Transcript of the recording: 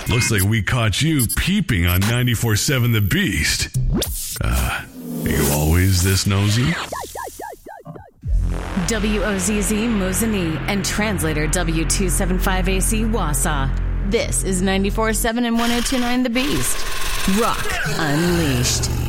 Looks like we caught you peeping on 94.7 The Beast. Are you always this nosy? WOZZ Mosinee and translator W275AC Wausau. This is 94.7 and 102.9 The Beast. Rock Unleashed.